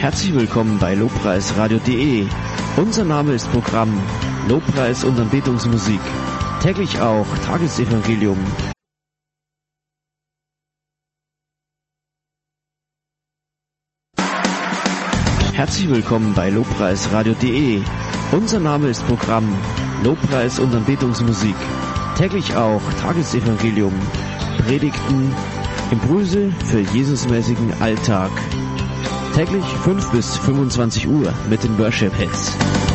Herzlich willkommen bei Lobpreisradio.de. Unser Name ist Programm Lobpreis und Anbetungsmusik. Täglich auch Tagesevangelium. Herzlich willkommen bei Lobpreisradio.de. Unser Name ist Programm Lobpreis und Anbetungsmusik. Täglich auch Tagesevangelium, Predigten, Impulse für Jesusmäßigen Alltag. Täglich 5 bis 25 Uhr mit den Worship Hits.